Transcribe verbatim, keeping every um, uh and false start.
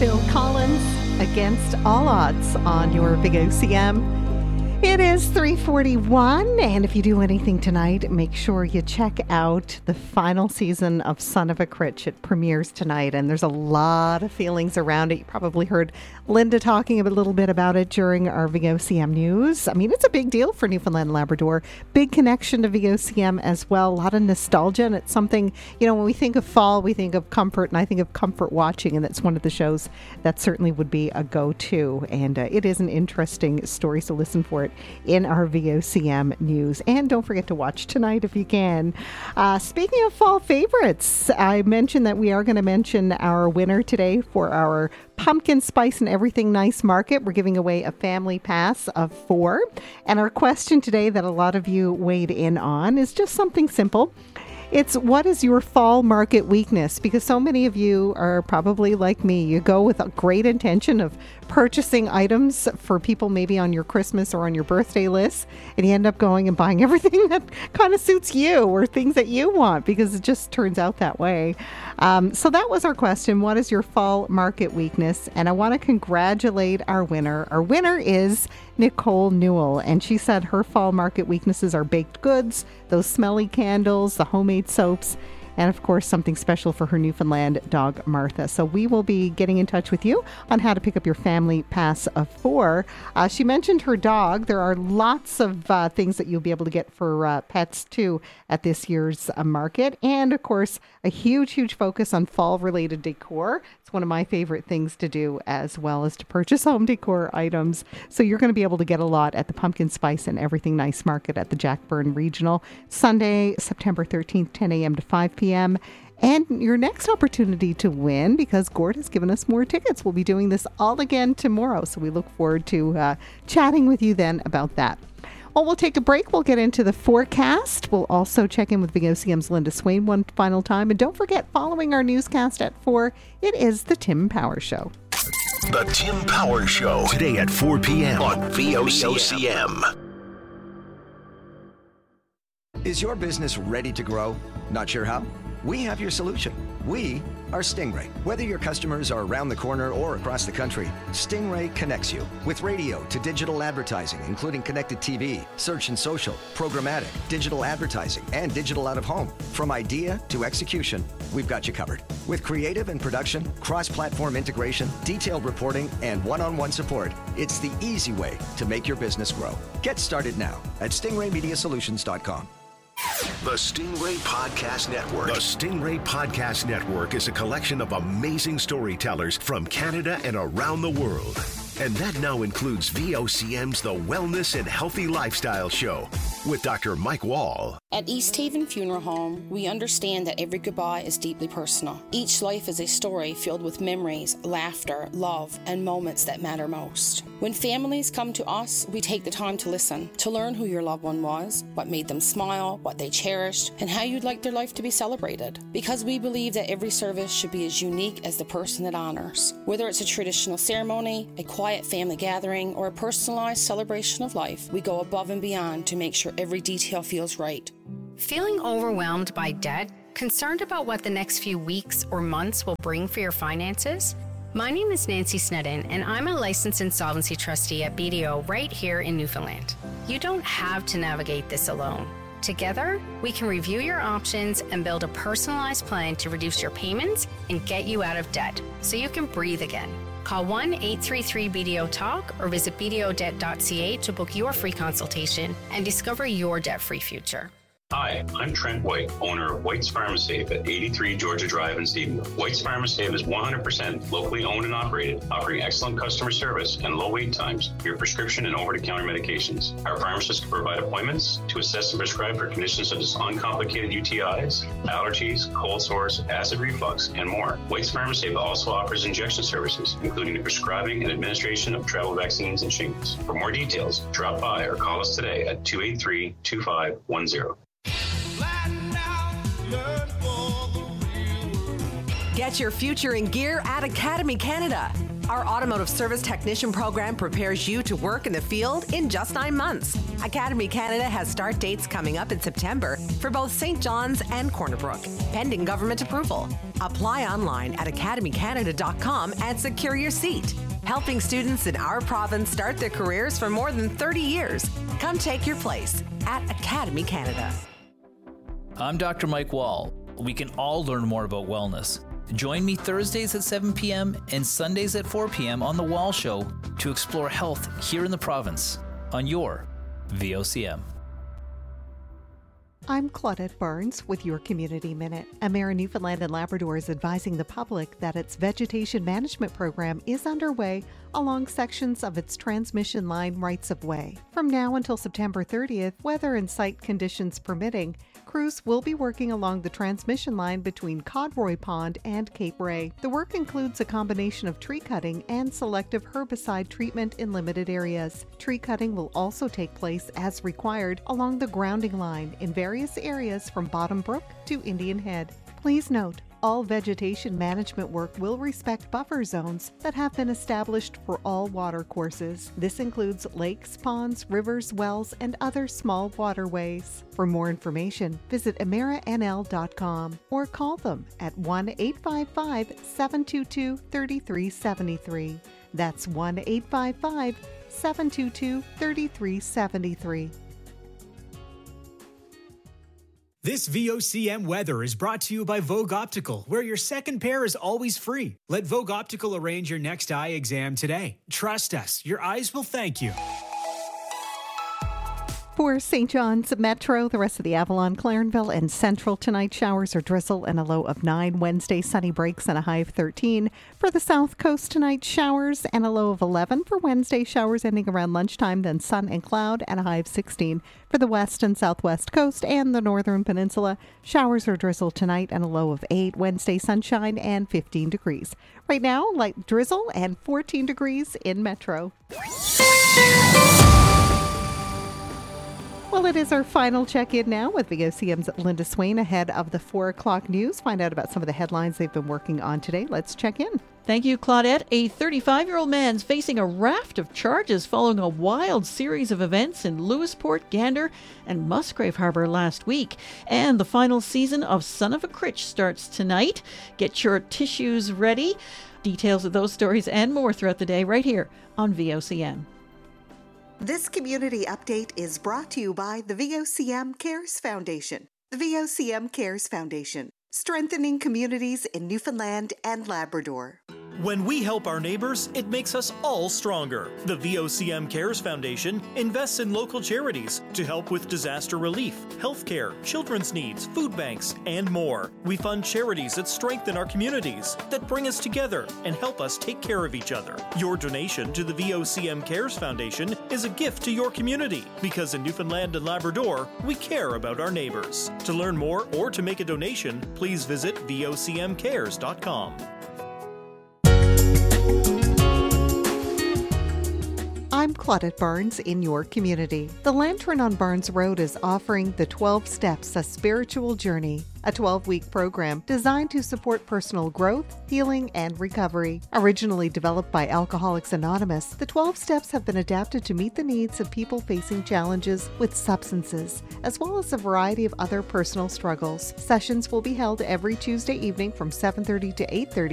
Phil Collins, Against All Odds on your Big O C M. It is three forty-one, and if you do anything tonight, make sure you check out the final season of Son of a Critch. It premieres tonight, and there's a lot of feelings around it. You probably heard Linda talking a little bit about it during our V O C M news. I mean, it's a big deal for Newfoundland and Labrador. Big connection to V O C M as well. A lot of nostalgia, and it's something, you know, when we think of fall, we think of comfort, and I think of comfort watching, and that's one of the shows that certainly would be a go-to, and uh, it is an interesting story, so listen for it in our V O C M news. And don't forget to watch tonight if you can. Uh, speaking of fall favorites, I mentioned that we are going to mention our winner today for our Pumpkin Spice and Everything Nice Market. We're giving away a family pass of four. And our question today that a lot of you weighed in on is just something simple. It's, what is your fall market weakness? Because so many of you are probably like me. You go with a great intention of purchasing items for people maybe on your Christmas or on your birthday list, and you end up going and buying everything that kind of suits you or things that you want, because it just turns out that way. Um, so that was our question. What is your fall market weakness? And I want to congratulate our winner. Our winner is Nicole Newell, and she said her fall market weaknesses are baked goods, those smelly candles, the homemade soaps, and of course something special for her Newfoundland dog Martha. So we will be getting in touch with you on how to pick up your family pass of four. Uh, she mentioned her dog. There are lots of uh, things that you'll be able to get for uh, pets too at this year's uh, market, and of course a huge huge focus on fall related decor. It's one of my favorite things to do, as well as to purchase home decor items. So you're going to be able to get a lot at the Pumpkin Spice and Everything Nice Market at the Jack Byrne Regional, Sunday, September thirteenth, ten a.m. to five p.m. And your next opportunity to win, because Gord has given us more tickets. We'll be doing this all again tomorrow, so we look forward to uh, chatting with you then about that. Well, we'll take a break. We'll get into the forecast. We'll also check in with V O C M's Linda Swain one final time. And don't forget, following our newscast at four, it is the Tim Power Show. The Tim Power Show, today at four p.m. on V O C M. Is your business ready to grow? Not sure how? We have your solution. We are Stingray. Whether your customers are around the corner or across the country, Stingray connects you with radio to digital advertising, including connected T V, search and social, programmatic, digital advertising, and digital out of home. From idea to execution, we've got you covered. With creative and production, cross-platform integration, detailed reporting, and one-on-one support, it's the easy way to make your business grow. Get started now at stingray media solutions dot com. The Stingray Podcast Network. The Stingray Podcast Network is a collection of amazing storytellers from Canada and around the world. And that now includes V O C M's The Wellness and Healthy Lifestyle Show with Doctor Mike Wall. At East Haven Funeral Home, we understand that every goodbye is deeply personal. Each life is a story filled with memories, laughter, love, and moments that matter most. When families come to us, we take the time to listen, to learn who your loved one was, what made them smile, what they cherished, and how you'd like their life to be celebrated. Because we believe that every service should be as unique as the person it honors. Whether it's a traditional ceremony, a quiet family gathering, or a personalized celebration of life, we go above and beyond to make sure every detail feels right. Feeling overwhelmed by debt? Concerned about what the next few weeks or months will bring for your finances? My name is Nancy Snedden, and I'm a licensed insolvency trustee at B D O right here in Newfoundland. You don't have to navigate this alone. Together, we can review your options and build a personalized plan to reduce your payments and get you out of debt so you can breathe again. Call one eight three three B D O talk or visit b d o debt dot c a to book your free consultation and discover your debt-free future. Hi, I'm Trent White, owner of White's Pharmasafe at eighty-three Georgia Drive in Stephenville. White's Pharmasafe is one hundred percent locally owned and operated, offering excellent customer service and low wait times for your prescription and over-the-counter medications. Our pharmacists can provide appointments to assess and prescribe for conditions such as uncomplicated U T Is, allergies, cold sores, acid reflux, and more. White's Pharmasafe also offers injection services, including the prescribing and administration of travel vaccines and shingles. For more details, drop by or call us today at two eight three, two five one zero. Get your future in gear at Academy Canada. Our automotive service technician program prepares you to work in the field in just nine months. Academy Canada has start dates coming up in September for both Saint John's and Corner Brook, pending government approval. Apply online at academy canada dot com and secure your seat. Helping students in our province start their careers for more than thirty years. Come take your place at Academy Canada. I'm Doctor Mike Wall. We can all learn more about wellness. Join me Thursdays at seven p.m. and Sundays at four p.m. on The Wall Show to explore health here in the province on your V O C M. I'm Claudette Barnes with your Community Minute. Emera Newfoundland and Labrador is advising the public that its vegetation management program is underway along sections of its transmission line rights-of-way. From now until September thirtieth, weather and site conditions permitting, crews will be working along the transmission line between Codroy Pond and Cape Ray. The work includes a combination of tree cutting and selective herbicide treatment in limited areas. Tree cutting will also take place as required along the grounding line in various areas from Bottom Brook to Indian Head. Please note, all vegetation management work will respect buffer zones that have been established for all water courses. This includes lakes, ponds, rivers, wells, and other small waterways. For more information, visit emera n l dot com or call them at one eight five five, seven two two, three three seven three. That's one eight five five, seven two two, three three seven three. This V O C M weather is brought to you by Vogue Optical, where your second pair is always free. Let Vogue Optical arrange your next eye exam today. Trust us, your eyes will thank you. For Saint John's Metro, the rest of the Avalon, Clarenville, and Central tonight, showers or drizzle and a low of nine. Wednesday, sunny breaks and a high of thirteen. For the South Coast tonight, showers and a low of eleven. For Wednesday, showers ending around lunchtime, then sun and cloud and a high of sixteen. For the West and Southwest Coast and the Northern Peninsula, showers or drizzle tonight and a low of eight. Wednesday, sunshine and fifteen degrees. Right now, light drizzle and fourteen degrees in Metro. Well, it is our final check-in now with V O C M's Linda Swain ahead of the four o'clock news. Find out about some of the headlines they've been working on today. Let's check in. Thank you, Claudette. A thirty-five-year-old man's facing a raft of charges following a wild series of events in Lewisport, Gander, and Musgrave Harbour last week. And the final season of Son of a Critch starts tonight. Get your tissues ready. Details of those stories and more throughout the day right here on V O C M. This community update is brought to you by the V O C M Cares Foundation. The V O C M Cares Foundation, strengthening communities in Newfoundland and Labrador. When we help our neighbors, it makes us all stronger. The V O C M Cares Foundation invests in local charities to help with disaster relief, healthcare, children's needs, food banks, and more. We fund charities that strengthen our communities, that bring us together and help us take care of each other. Your donation to the V O C M Cares Foundation is a gift to your community, because in Newfoundland and Labrador, we care about our neighbors. To learn more or to make a donation, please visit V O C M cares dot com. I'm Claudette Barnes in your community. The Lantern on Barnes Road is offering the twelve Steps, a Spiritual Journey, a twelve-week program designed to support personal growth, healing, and recovery. Originally developed by Alcoholics Anonymous, the twelve Steps have been adapted to meet the needs of people facing challenges with substances, as well as a variety of other personal struggles. Sessions will be held every Tuesday evening from seven thirty to eight thirty